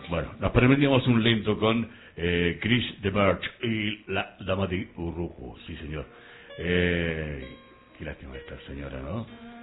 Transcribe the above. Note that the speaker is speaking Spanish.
Bueno, nos permitimos un lento con Chris de Birch y la dama de Urugu, sí señor. Qué lástima esta señora, ¿no?